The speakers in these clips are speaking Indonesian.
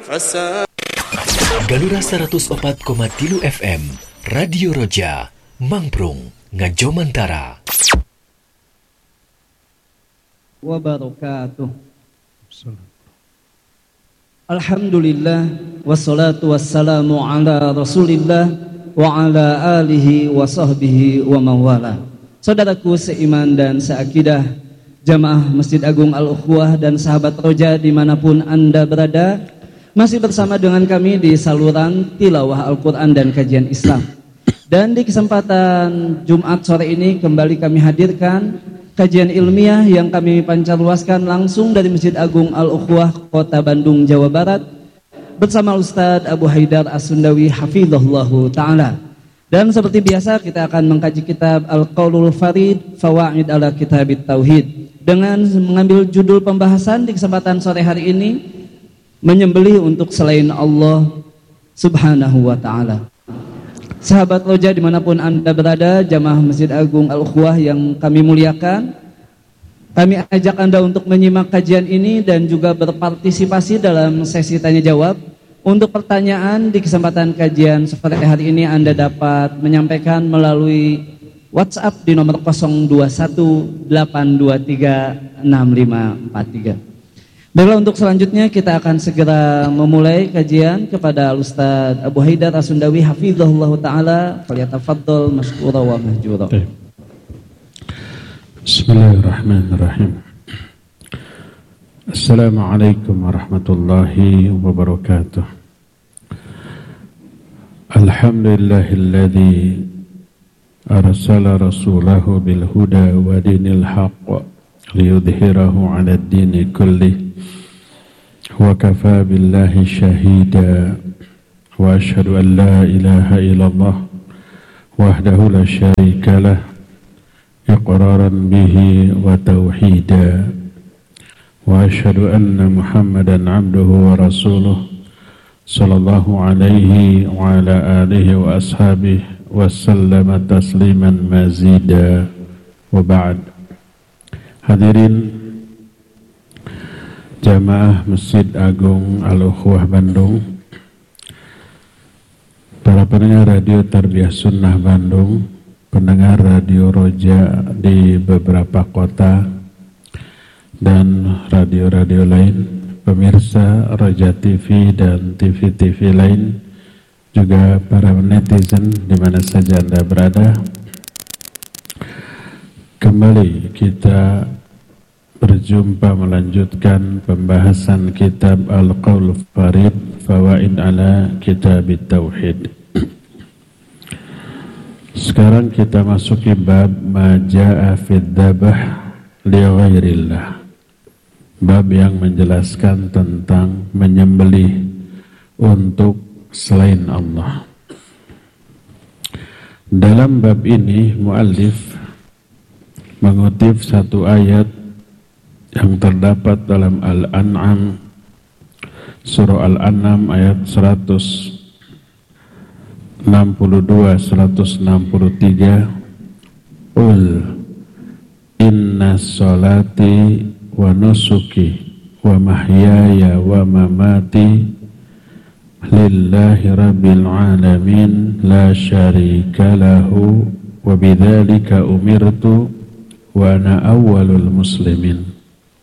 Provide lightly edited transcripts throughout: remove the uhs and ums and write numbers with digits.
Galura 104,3 FM Radio Roja Mangprung Ngajomantara wabarakatuh. Alhamdulillah wassalatu wassalamu ala Rasulillah wa ala alihi wa sahbihi wa mawala. Saudaraku seiman dan seakidah, jamaah Masjid Agung Al-Ukhuwah dan sahabat Roja dimanapun Anda berada, masih bersama dengan kami di saluran tilawah Al-Quran dan kajian Islam. Dan di kesempatan Jumat sore ini kembali kami hadirkan kajian ilmiah yang kami pancarluaskan langsung dari Masjid Agung Al-Ukhuwah Kota Bandung, Jawa Barat, bersama Ustadz Abu Haidar As-Sundawi hafizahullahu ta'ala. Dan seperti biasa kita akan mengkaji kitab Al-Qaulul Farid Fawaid ala Kitabit Tauhid dengan mengambil judul pembahasan di kesempatan sore hari ini, menyembelih untuk selain Allah subhanahu wa ta'ala. Sahabat Roja dimanapun Anda berada, jamaah Masjid Agung Al-Ukhuwah yang kami muliakan, kami ajak Anda untuk menyimak kajian ini dan juga berpartisipasi dalam sesi tanya jawab. Untuk pertanyaan di kesempatan kajian sore hari ini Anda dapat menyampaikan melalui WhatsApp di nomor 0218236543. Baiklah, untuk selanjutnya kita akan segera memulai kajian kepada Ustadz Abu Haidar As-Sundawi hafizahullah ta'ala. Falyatafaddal mashkura wa mahjura. Bismillahirrahmanirrahim. Assalamualaikum warahmatullahi wabarakatuh. Alhamdulillahilladzi arsala rasulahu bil huda wa dinil haqq liyudhhirahu 'ala ad-dini kullih. Wa kafa billahi shahida wa ashhadu an la ilaha illallah wahdahu la syarika lah iqraran bihi wa tauhida wa ashhadu anna Muhammadan 'abduhu wa rasuluh sallallahu alaihi wa ala alihi wa ashabihi wa sallama tasliman mazida wa ba'd. Hadirin jamaah Masjid Agung Al-Ukhuwah Bandung, para pendengar radio Tarbiyah Sunnah Bandung, pendengar radio Roja di beberapa kota dan radio-radio lain, pemirsa Roja TV dan TV-TV lain, juga para netizen di mana saja Anda berada. Kembali kita berjumpa melanjutkan pembahasan kitab Al-Qaulul Farid Fawaid ala Kitabit Tauhid. Sekarang kita masuki bab Maja'a fid dzabh li ghairillah. Bab yang menjelaskan tentang menyembelih untuk selain Allah. Dalam bab ini muallif mengutip satu ayat yang terdapat dalam Al-An'am, surah Al-An'am ayat 162-163. Qul inna sholati wa nusuki wa mahyaya wa mamati lillahi rabbil alamin la syarika lahu wa bidzalika umirtu wa ana awwalul muslimin.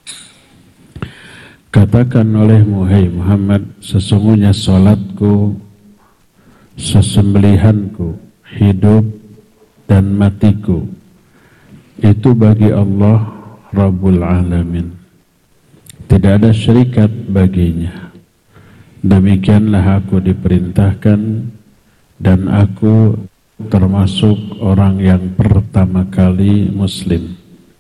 Katakan olehmu, hai Muhammad, sesungguhnya salatku, sesembelihanku, hidup dan matiku itu bagi Allah Rabbul Alamin. Tidak ada syarikat baginya. Demikianlah aku diperintahkan dan aku termasuk orang yang pertama kali muslim.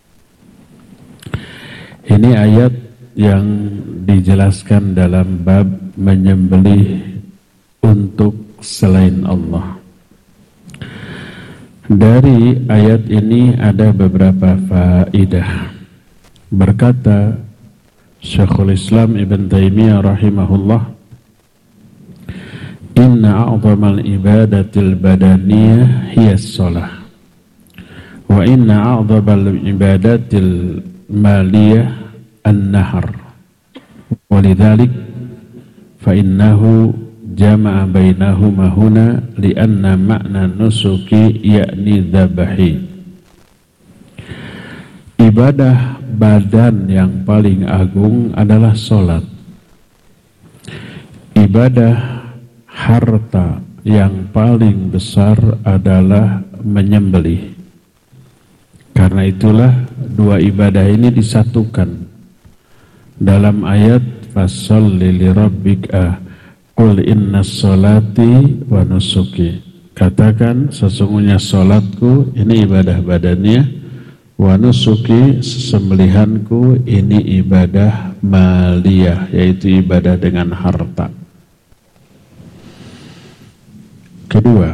Ini ayat yang dijelaskan dalam bab menyembelih untuk selain Allah. Dari ayat ini ada beberapa faidah. Berkata Syekhul Islam Ibn Taimiyah rahimahullah, inna a'zamal ibadatil badaniyah hiya shalah wa inna a'zamal ibadatil maliyah an-nahar. Walidzalik fa innahu jama'a bainahuma huna li'anna ma'na nusuki yakni dhabahi. Ibadah badan yang paling agung adalah sholat. Ibadah harta yang paling besar adalah menyembelih. Karena itulah dua ibadah ini disatukan dalam ayat fasholli lirabbika qul innas sholati wa nusuki. Katakan sesungguhnya sholatku ini ibadah badannya, wa nusuki sembelihanku ini ibadah maliyah, yaitu ibadah dengan harta. Kedua,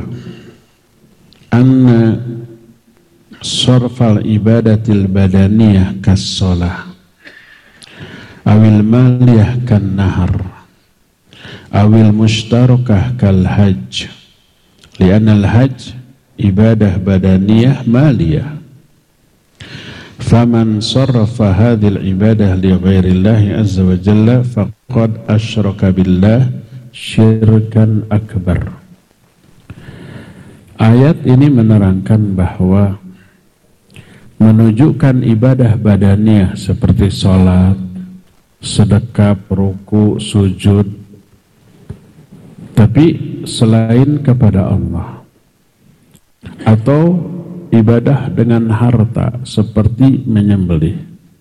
anna sarfal ibadatil badaniyah kas-shalah awil maliyah kan nahar awil mushtarakah kal hajj li'anna al-hajj ibadah badaniyah maliyah. Faman sarrafa hadhil ibadah li ghairillahi azza wa jalla faqad asyraka billah syirkan akbar. Ayat ini menerangkan bahwa menunjukkan ibadah badaniyah seperti sholat, sedekah, ruku, sujud, tapi selain kepada Allah, atau ibadah dengan harta seperti menyembelih,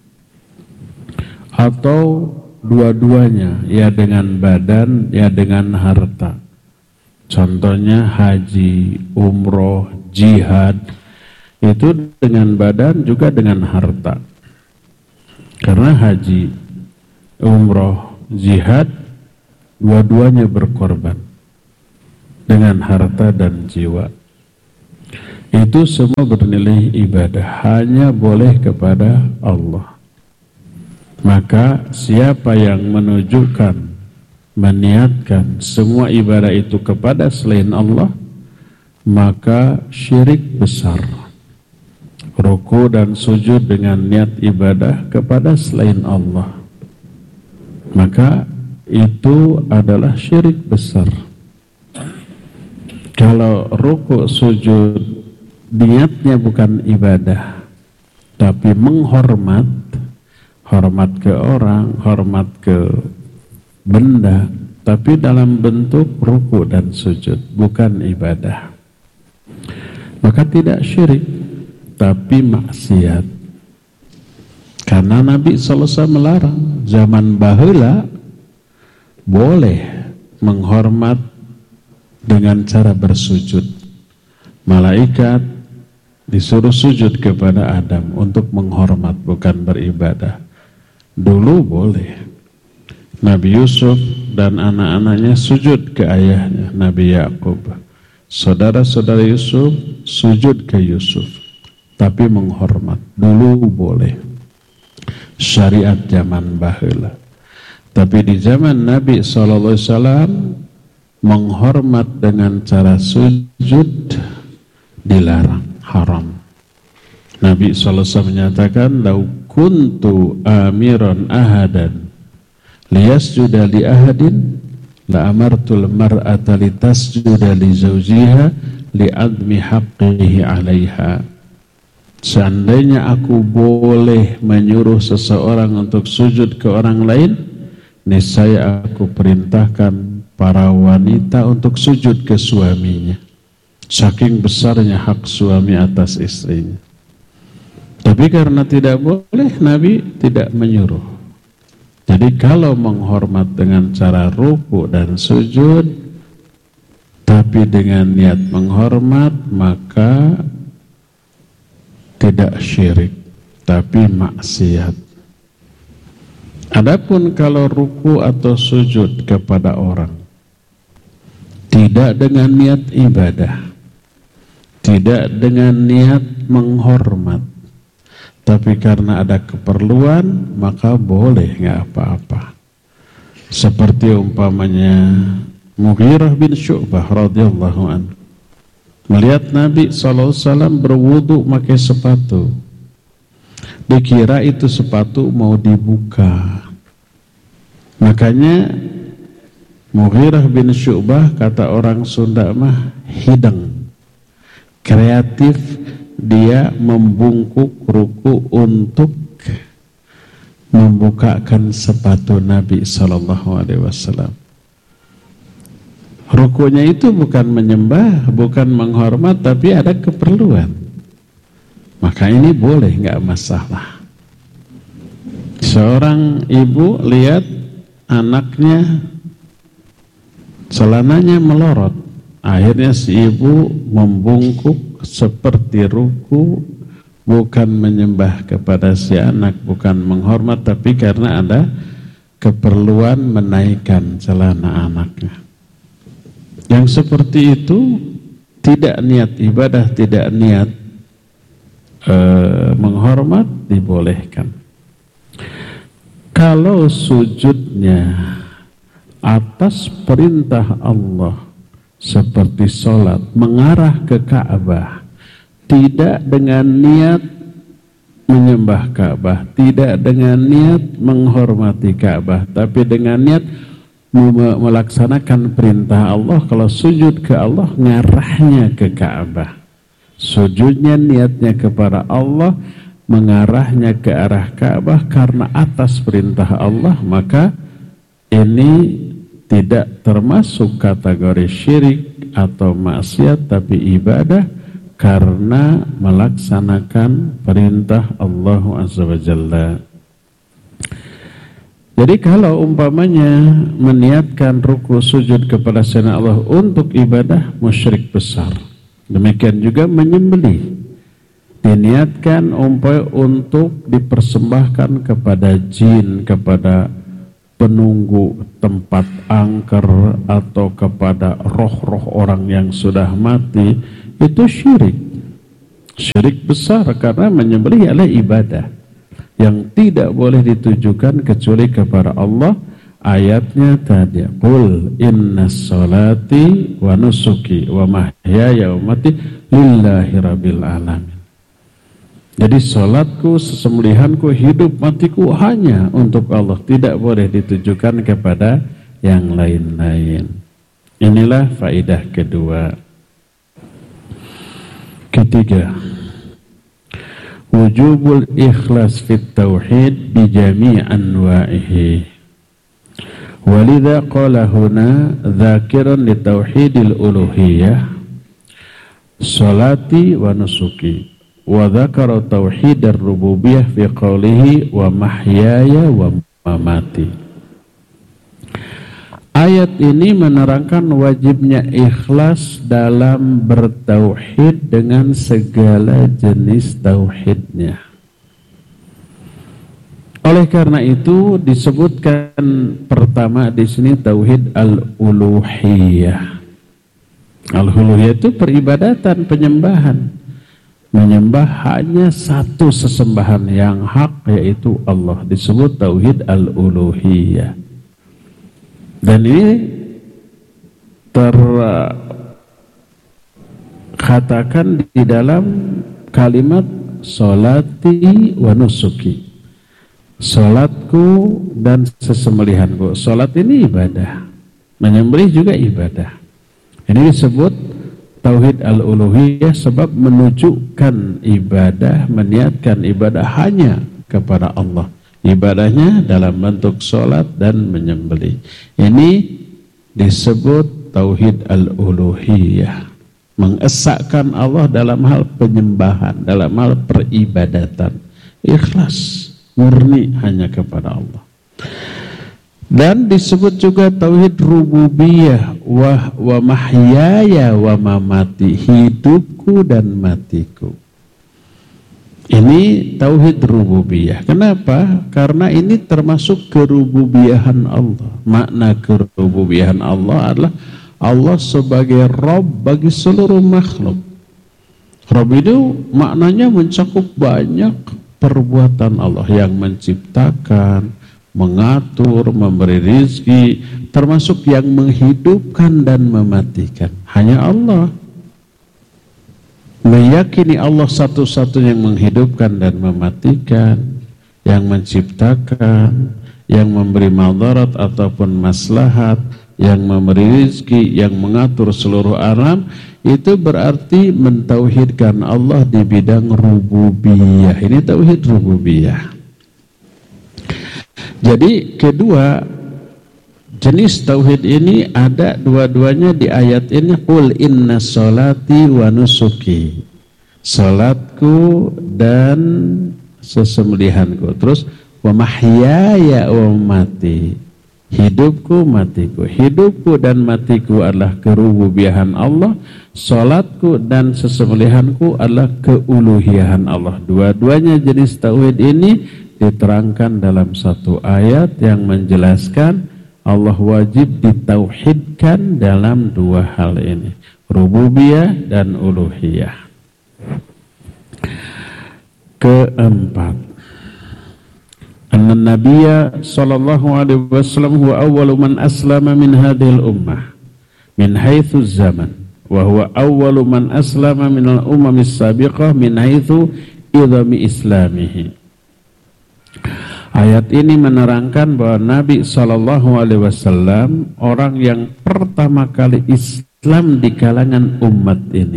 atau dua-duanya, ya dengan badan, ya dengan harta. Contohnya haji, umroh, jihad, itu dengan badan juga dengan harta. Karena haji, umroh, jihad, dua-duanya berkorban dengan harta dan jiwa. Itu semua bernilai ibadah, hanya boleh kepada Allah. Maka siapa yang menunjukkan, meniatkan semua ibadah itu kepada selain Allah, maka syirik besar. Ruku dan sujud dengan niat ibadah kepada selain Allah, maka itu adalah syirik besar. Kalau ruku sujud niatnya bukan ibadah, tapi menghormat, hormat ke orang, hormat ke benda, tapi dalam bentuk ruku dan sujud, bukan ibadah, maka tidak syirik, tapi maksiat. Karena Nabi SAW melarang. Zaman baheula boleh menghormat dengan cara bersujud. Malaikat disuruh sujud kepada Adam untuk menghormat, bukan beribadah. Dulu boleh. Nabi Yusuf dan anak-anaknya sujud ke ayahnya, Nabi Yakub. Saudara-saudara Yusuf sujud ke Yusuf, tapi menghormat. Dulu boleh. Syariat zaman baheula. Tapi di zaman Nabi SAW, menghormat dengan cara sujud dilarang, haram. Nabi SAW menyatakan, "Lau kuntu amiran ahadan liyasjuda li ahadin la amartul mar'ata litasjuda li zawjiha li admi haqqihi 'alaiha." Seandainya aku boleh menyuruh seseorang untuk sujud ke orang lain, niscaya aku perintahkan para wanita untuk sujud ke suaminya. Saking besarnya hak suami atas istrinya. Tapi karena tidak boleh, Nabi tidak menyuruh. Jadi kalau menghormat dengan cara ruku dan sujud, tapi dengan niat menghormat, maka tidak syirik, tapi maksiat. Adapun kalau ruku atau sujud kepada orang, tidak dengan niat ibadah, tidak dengan niat menghormat, tapi karena ada keperluan, maka boleh, nggak apa-apa. Seperti umpamanya Mughirah bin Syu'bah radhiyallahu anhu melihat Nabi SAW berwudu pakai sepatu, dikira itu sepatu mau dibuka, makanya Mughirah bin Syu'bah, kata orang Sunda mah, hidang, kreatif, dia membungkuk ruku untuk membukakan sepatu Nabi SAW. Rukunya itu bukan menyembah, bukan menghormat, tapi ada keperluan. Maka ini boleh, nggak masalah. Seorang ibu lihat anaknya celananya melorot, akhirnya si ibu membungkuk seperti ruku, bukan menyembah kepada si anak, bukan menghormat, tapi karena ada keperluan menaikkan celana anaknya. Yang seperti itu tidak niat ibadah, tidak niat menghormat, dibolehkan. Kalau sujudnya atas perintah Allah seperti sholat, mengarah ke Ka'bah, tidak dengan niat menyembah Ka'bah, tidak dengan niat menghormati Ka'bah, tapi dengan niat melaksanakan perintah Allah. Kalau sujud ke Allah, ngarahnya ke Ka'bah, sujudnya niatnya kepada Allah, mengarahnya ke arah Ka'bah karena atas perintah Allah, maka ini tidak termasuk kategori syirik atau maksiat, tapi ibadah karena melaksanakan perintah Allah Azza wa Jalla. Jadi kalau umpamanya meniatkan ruku sujud kepada selain Allah untuk ibadah, musyrik besar. Demikian juga menyembelih, diniatkan untuk dipersembahkan kepada jin, kepada penunggu tempat angker, atau kepada roh-roh orang yang sudah mati, itu syirik. Syirik besar karena menyembelih adalah ibadah yang tidak boleh ditujukan kecuali kepada Allah. Ayatnya tadi, qul inna sholati wa nusuki wa mahyaya wa mati lillahi rabbil alamin. Jadi salatku, sesembelihanku, hidup matiku hanya untuk Allah, tidak boleh ditujukan kepada yang lain-lain. Inilah faedah kedua. Ketiga, wujubul ikhlas fit tauhid bi jami' anwa'ihi. Walidha qala huna dzakiran li tauhidil uluhiyah salati wa nusuki, wa dzakara tauhidar rububiyah fi qawlihi wa mahyaya wa mamati. Ayat ini menerangkan wajibnya ikhlas dalam bertauhid dengan segala jenis tauhidnya. Oleh karena itu disebutkan pertama di sini tauhid al-uluhiyah. Al-uluhiyah itu peribadatan, penyembahan. Menyembah hanya satu sesembahan yang hak, yaitu Allah. Disebut tauhid al-uluhiyah. Dan ini terkatakan di dalam kalimat sholati wa nusuki. Sholatku dan sesembelihanku. Sholat ini ibadah, menyembelih juga ibadah. Ini disebut tauhid al-uluhiyah sebab menunjukkan ibadah, meniatkan ibadah hanya kepada Allah. Ibadahnya dalam bentuk sholat dan menyembelih. Ini disebut tauhid al-uluhiyah, mengesahkan Allah dalam hal penyembahan, dalam hal peribadatan, ikhlas, murni hanya kepada Allah. Dan disebut juga tauhid rububiyah, wa mahyaya wa mamati, hidupku dan matiku. Ini tauhid rububiyah. Kenapa? Karena ini termasuk kerububiyahan Allah. Makna kerububiyahan Allah adalah Allah sebagai Rabb bagi seluruh makhluk. Rabb itu maknanya mencakup banyak perbuatan Allah yang menciptakan, mengatur, memberi rizki, termasuk yang menghidupkan dan mematikan. Hanya Allah. Meyakini Allah satu-satunya yang menghidupkan dan mematikan, yang menciptakan, yang memberi madarat ataupun maslahat, yang memberi rezeki, yang mengatur seluruh alam, itu berarti mentauhidkan Allah di bidang rububiyah. Ini tauhid rububiyah. Jadi kedua jenis tauhid ini ada dua-duanya di ayat ini. Qul inna sholati wa nusuki, salatku dan sesembelihanku. Terus wa mahyaya wa mati, hidupku matiku. Hidupku dan matiku adalah kerububiyahan Allah, salatku dan sesembelihanku adalah keuluhiyahan Allah. Dua-duanya jenis tauhid ini diterangkan dalam satu ayat yang menjelaskan Allah wajib ditauhidkan dalam dua hal ini, rububiyah dan uluhiyah. Keempat, anna nabiyya sallallahu alaihi wasallam huwa awwalu man aslama min hadhil ummah min haitsu zaman wa huwa awwalu man aslama min al-umam as-sabiqah min haitsu idami islamihi. Ayat ini menerangkan bahwa Nabi sallallahu alaihi wasallam orang yang pertama kali Islam di kalangan umat ini.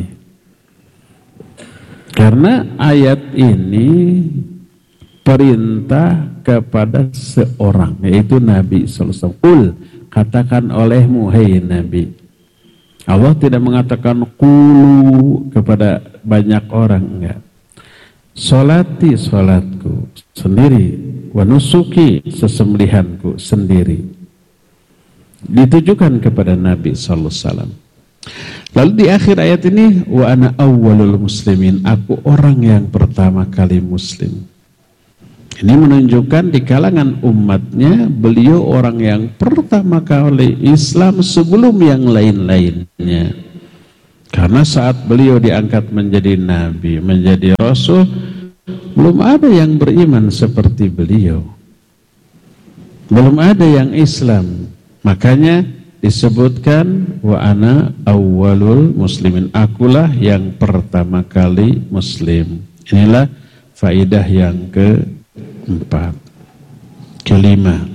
Karena ayat ini perintah kepada seorang, yaitu Nabi sallallahu alaihi wasallam. Qul, katakan olehmu, hai Nabi. Allah tidak mengatakan qulu kepada banyak orang, enggak. Solati, solatku sendiri, wa nusuki, sesembelihanku sendiri. Ditujukan kepada Nabi sallallahu alaihi wasallam. Lalu di akhir ayat ini, wa ana awwalul muslimin, aku orang yang pertama kali muslim. Ini menunjukkan di kalangan umatnya beliau orang yang pertama kali Islam sebelum yang lain-lainnya. Karena saat beliau diangkat menjadi nabi, menjadi rasul, belum ada yang beriman seperti beliau. Belum ada yang Islam. Makanya disebutkan wa ana awwalul muslimin, akulah yang pertama kali muslim. Inilah faidah yang keempat. Kelima,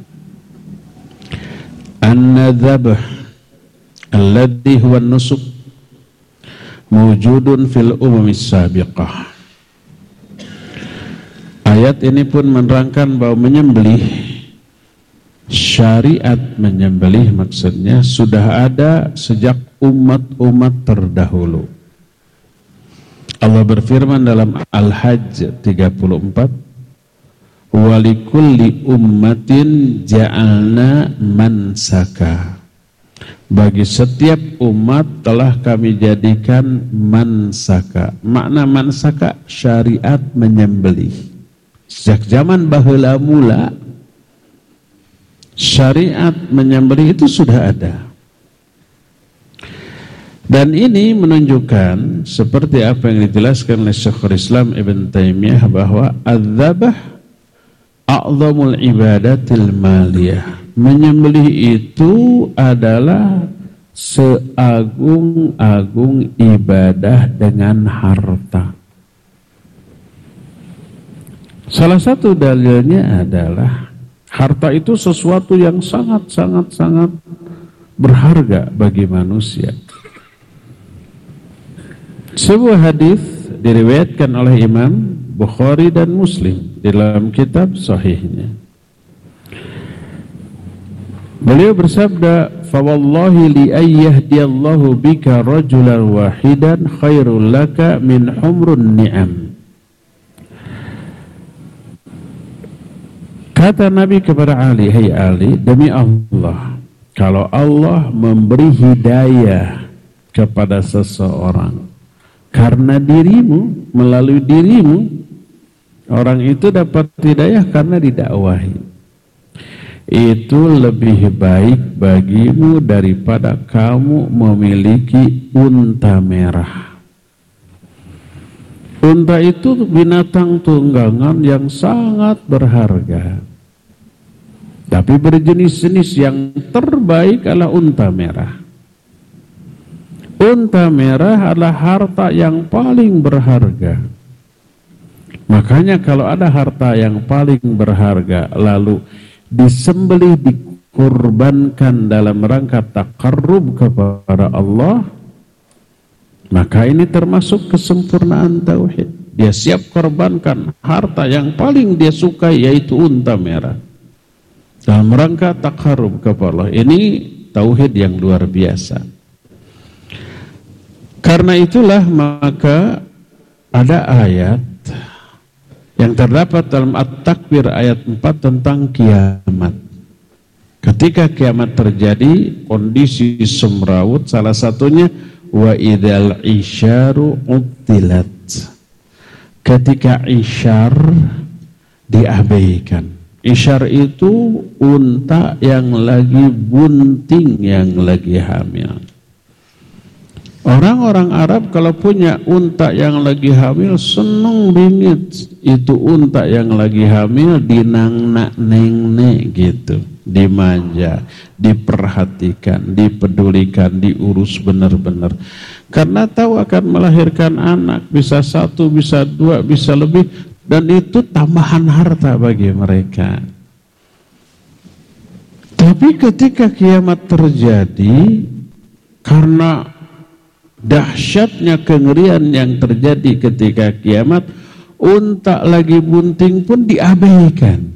an-nadzabh alladhi huwa nusuk mawjudun fil umamis sabiqah. Ayat ini pun menerangkan bahwa menyembelih, syariat menyembelih maksudnya sudah ada sejak umat-umat terdahulu. Allah berfirman dalam Al-Hajj 34, wa likulli ummatin ja'alna mansaka, bagi setiap umat telah kami jadikan mansaka. Makna mansaka syariat menyembelih. Sejak zaman baheula mula syariat menyembelih itu sudah ada. Dan ini menunjukkan seperti apa yang dijelaskan oleh Syekhul Islam Ibn Taimiyah bahwa adzabah a'zamul ibadatil maliyah. Menyembelih itu adalah seagung-agung ibadah dengan harta. Salah satu dalilnya adalah harta itu sesuatu yang sangat berharga bagi manusia. Sebuah hadis diriwayatkan oleh Imam Bukhari dan Muslim dalam kitab sahihnya. Beliau bersabda, "Fa wallahi li ayyahdiyallahu bika rajulan wahidan khairul laka min humrun ni'am." Kata Nabi kepada Ali, "Hai Ali, demi Allah, kalau Allah memberi hidayah kepada seseorang karena dirimu, melalui dirimu, orang itu dapat hidayah karena didakwahi. Itu lebih baik bagimu daripada kamu memiliki unta merah." Unta itu binatang tunggangan yang sangat berharga. Tapi berjenis-jenis, yang terbaik adalah unta merah. Unta merah adalah harta yang paling berharga. Makanya kalau ada harta yang paling berharga lalu disembelih, kurbankan dalam rangka taqarrub kepada Allah, maka ini termasuk kesempurnaan tauhid. Dia siap korbankan harta yang paling dia suka, yaitu unta merah, dalam rangka taqarrub kepada Allah. Ini tauhid yang luar biasa. Karena itulah maka ada ayat yang terdapat dalam At-Takwir ayat 4 tentang kiamat. Ketika kiamat terjadi, kondisi semrawut, salah satunya wa idzal isyaru uttilat. Ketika isyar diabaikan. Isyar itu unta yang lagi bunting, yang lagi hamil. Orang-orang Arab kalau punya unta yang lagi hamil seneng bingit. Itu unta yang lagi hamil dinangnak neng-nek gitu, dimanja, diperhatikan, dipedulikan, diurus benar-benar. Karena tahu akan melahirkan anak, bisa 1, bisa 2, bisa lebih, dan itu tambahan harta bagi mereka. Tapi ketika kiamat terjadi, karena dahsyatnya kengerian yang terjadi ketika kiamat, unta lagi bunting pun diabaikan.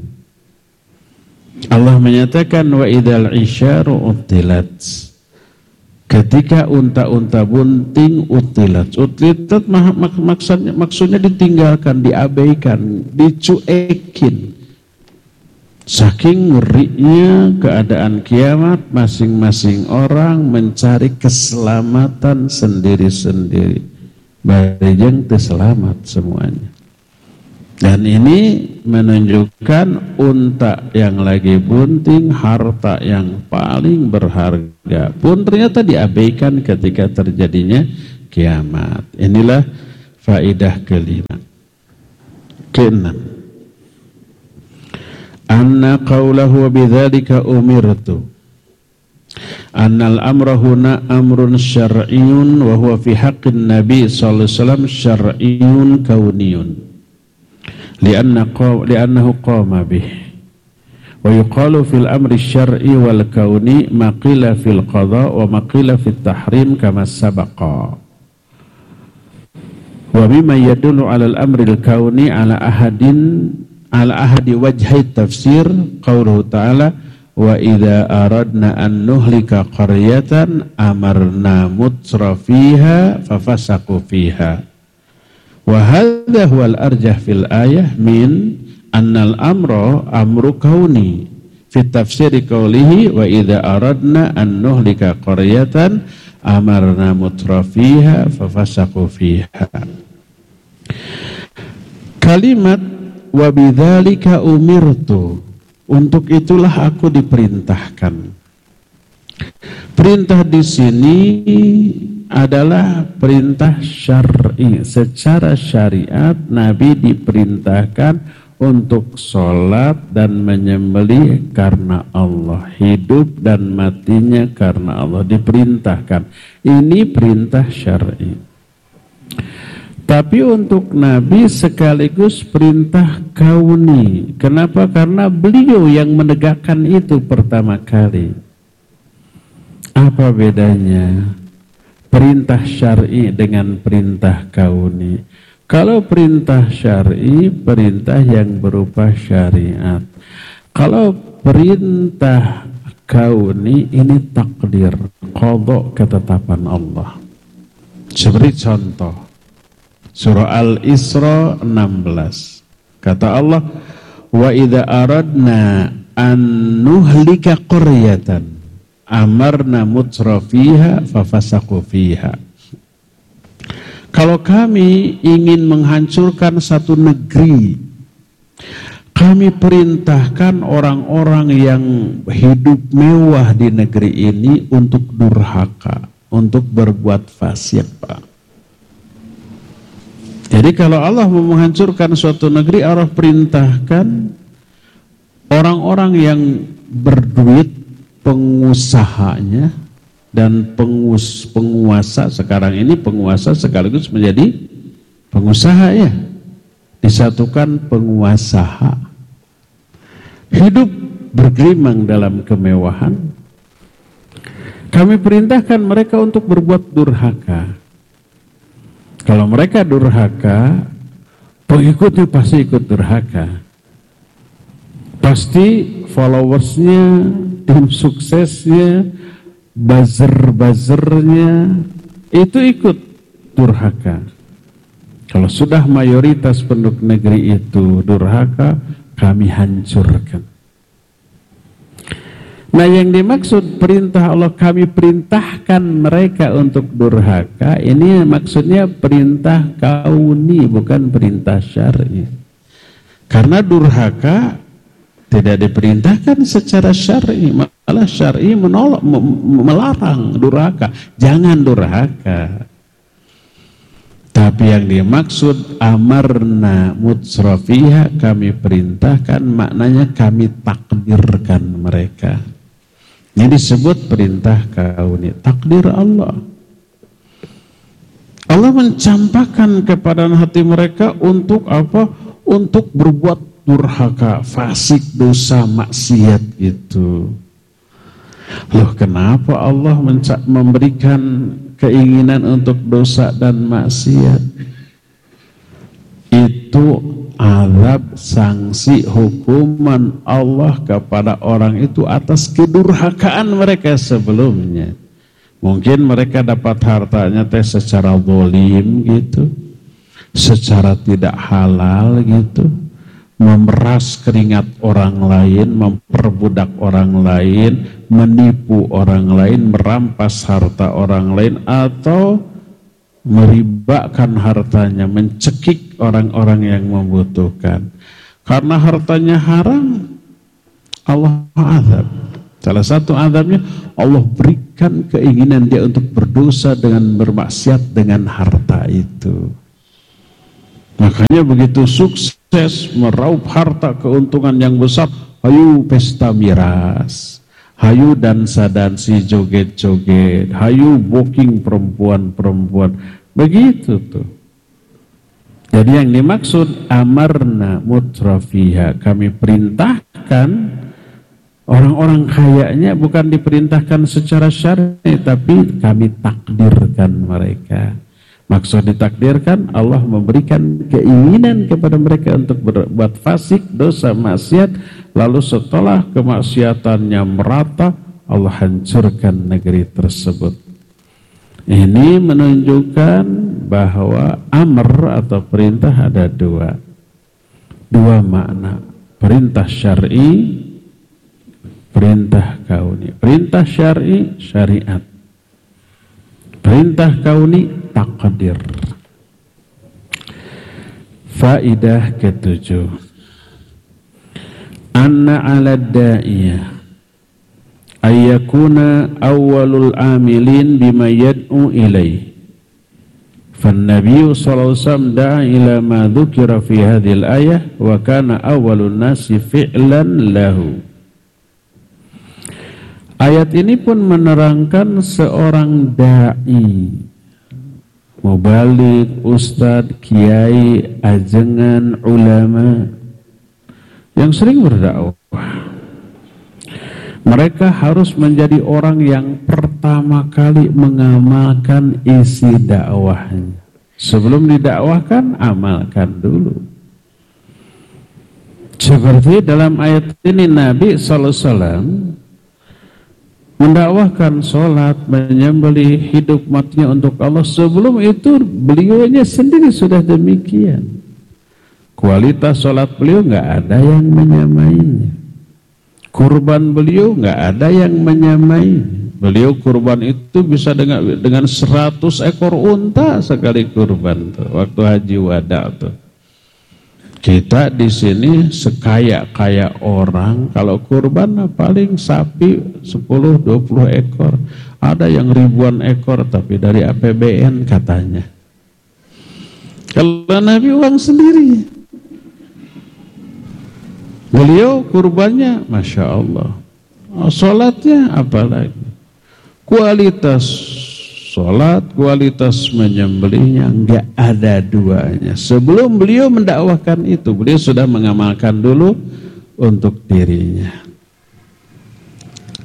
Allah menyatakan wa idzal isyaru utilat. Ketika unta-unta bunting utilat. Utilat maksudnya ditinggalkan, diabaikan, dicuekin. Saking ngerinya keadaan kiamat, masing-masing orang mencari keselamatan sendiri-sendiri. Bareng terselamat semuanya. Dan ini menunjukkan unta yang lagi bunting, harta yang paling berharga pun ternyata diabaikan ketika terjadinya kiamat. Inilah faedah kelima. Keenam, anna qawlahu bidzalika umirtu. Annal amra huna amrun syar'iyyun wa huwa fi haqqin nabi sallallahu alaihi wasallam syar'iyyun kauniyun. Li'annahu qama bih. Wa yuqalu fil amri syar'i wal kauni ma qila fil qada wa ma qila fit tahrim kama sabaqa. Wa mimma yadullu 'ala al-amri al-kauni 'ala ahadi wajhi tafsir qauluhu ta'ala wa idza aradna an nuhlika qaryatan amarna mutrafiha fafasaqu fiha. Wa hadha huwal arjah fil ayah min annal amra amru kauni fi tafsiri qawlihi wa idza aradna an nuhlika qaryatan amarna mutrafiha fafasaqu fiha. Kalimat wa bidzalika umirtu, untuk itulah aku diperintahkan. Perintah di sini adalah perintah syar'i. Secara syariat Nabi diperintahkan untuk sholat dan menyembelih karena Allah, hidup dan matinya karena Allah, diperintahkan. Ini perintah syar'i. Tapi untuk Nabi sekaligus perintah kauni. Kenapa? Karena beliau yang menegakkan itu pertama kali. Apa bedanya perintah syar'i dengan perintah kauni? Kalau perintah syar'i, perintah yang berupa syariat. Kalau perintah kauni, ini takdir, qadha, ketetapan Allah. Seperti contoh surah Al-Isra 16. Kata Allah, wa idza aradna an nuhlika qaryatan amarna mutrafiha fafasaqu fiha. Kalau kami ingin menghancurkan satu negeri, kami perintahkan orang-orang yang hidup mewah di negeri ini untuk durhaka, untuk berbuat fasik, Pak. Jadi kalau Allah mau menghancurkan suatu negeri, Allah perintahkan orang-orang yang berduit, pengusahanya dan penguasa. Sekarang ini penguasa sekaligus menjadi pengusaha, ya, disatukan pengusaha. Hidup bergelimang dalam kemewahan. Kami perintahkan mereka untuk berbuat durhaka. Kalau mereka durhaka, pengikutnya pasti ikut durhaka. Pasti followersnya, tim suksesnya, buzzer-buzzernya itu ikut durhaka. Kalau sudah mayoritas penduduk negeri itu durhaka, kami hancurkan. Nah, yang dimaksud perintah Allah, kami perintahkan mereka untuk durhaka, ini maksudnya perintah kauni, bukan perintah syar'i. Karena durhaka tidak diperintahkan secara syar'i, malah syar'i menolak, melarang durhaka. Jangan durhaka. Tapi yang dimaksud amarna mutsrafiha, kami perintahkan, maknanya kami takdirkan mereka. Ini disebut perintah kauni, takdir Allah. Allah mencampakkan kepada hati mereka untuk apa? Untuk berbuat durhaka, fasik, dosa, maksiat itu. Loh, kenapa Allah memberikan keinginan untuk dosa dan maksiat? Itu azab, sanksi, hukuman Allah kepada orang itu atas kedurhakaan mereka sebelumnya. Mungkin mereka dapat hartanya secara zalim gitu, secara tidak halal gitu, memeras keringat orang lain, memperbudak orang lain, menipu orang lain, merampas harta orang lain, atau meribakan hartanya, mencekik orang-orang yang membutuhkan. Karena hartanya haram, Allah azab. Salah satu azabnya, Allah berikan keinginan dia untuk berdosa dengan bermaksiat dengan harta itu. Makanya begitu sukses meraup harta keuntungan yang besar, hayu pesta miras, hayu dansa-dansi, joget-joget, hayu booking perempuan-perempuan. Begitu tuh. Jadi yang dimaksud amarna mutrafiha, kami perintahkan orang-orang kayanya, bukan diperintahkan secara syar'i, tapi kami takdirkan mereka. Maksud ditakdirkan, Allah memberikan keinginan kepada mereka untuk berbuat fasik, dosa, maksiat. Lalu setelah kemaksiatannya merata, Allah hancurkan negeri tersebut. Ini menunjukkan bahwa amr atau perintah ada dua makna. Perintah syar'i, perintah kauni. Perintah syar'i, syariat. Perintah kauni, takdir. Faidah ketujuh, anna ala da'iyah ayyakuna awwalul amilin bima yad'u ilaih. فالنبي صلى الله عليه وسلم دعا إلى ما ذكر في هذه الآية وكان أول الناس فعلا له. Ayat ini pun menerangkan seorang da'i, mubalik, ustadz, kiai, ajengan, ulama yang sering berdakwah. Mereka harus menjadi orang yang pertama kali mengamalkan isi dakwahnya. Sebelum didakwahkan, amalkan dulu. Seperti dalam ayat ini Nabi SAW mendakwahkan sholat, menyembelih, hidup matinya untuk Allah. Sebelum itu beliaunya sendiri sudah demikian. Kualitas sholat beliau nggak ada yang menyamainya. Kurban beliau nggak ada yang menyamai. Beliau kurban itu bisa dengan 100 ekor unta sekali kurban tuh, waktu haji wada tuh. Kita di sini sekaya-kaya orang, kalau kurban paling sapi 10-20 ekor. Ada yang ribuan ekor tapi dari APBN katanya. Kalau Nabi uang sendiri. Beliau kurbannya Masya Allah. Sholatnya apalagi. Kualitas sholat, kualitas menyembelihnya enggak ada duanya. Sebelum beliau mendakwahkan itu, beliau sudah mengamalkan dulu untuk dirinya.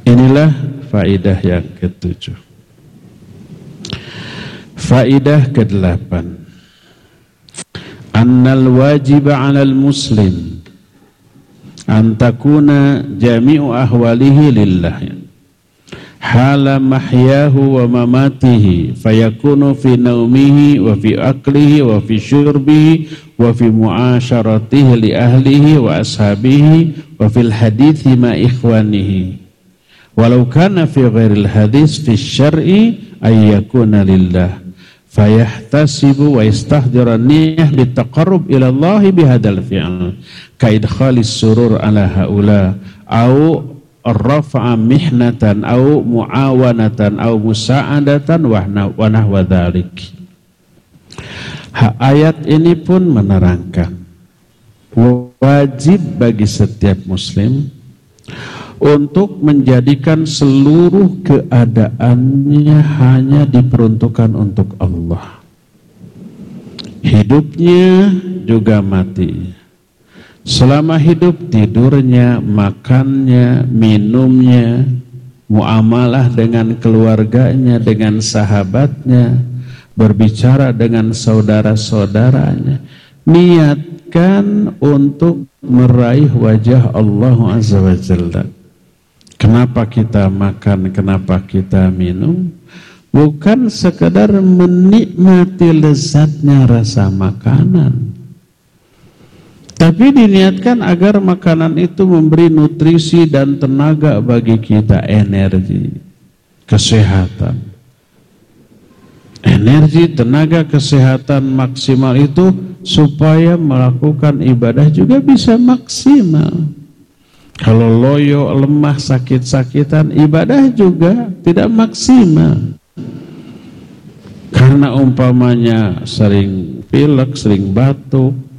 Inilah faidah yang ke-7. Faidah ke-8. Annal wajib 'alal muslim an takuna jami'u ahwalihi lillah hala mahyahu wa mamatihi fayakunu fi naumihi wa fi aklihi wa fi syurbihi wa fi mu'asyaratihi li ahlihi wa ashabihi wa fil hadithi ma ikhwanihi walau kana fi ghairil hadis fi syar'i ay yakuna lillah fayahtasibu wa yastahdira niyah bitaqarrub ila Allah bihadzal fi'l ka idkhalis surur ala haula au rafa'a mihnatan au muawanatan au musa'adatan wa nahwa dzalik. Ayat ini pun menerangkan wajib bagi setiap muslim untuk menjadikan seluruh keadaannya hanya diperuntukkan untuk Allah. Hidupnya juga mati. Selama hidup, tidurnya, makannya, minumnya, muamalah dengan keluarganya, dengan sahabatnya, berbicara dengan saudara-saudaranya, niatkan untuk meraih wajah Allah Azza wa Jalla. Kenapa kita makan, kenapa kita minum? Bukan sekedar menikmati lezatnya rasa makanan, tapi diniatkan agar makanan itu memberi nutrisi dan tenaga bagi kita, energi, kesehatan. Energi, tenaga, kesehatan maksimal itu supaya melakukan ibadah juga bisa maksimal. Kalau loyo, lemah, sakit-sakitan, ibadah juga tidak maksimal. Karena umpamanya sering pilek, sering batuk,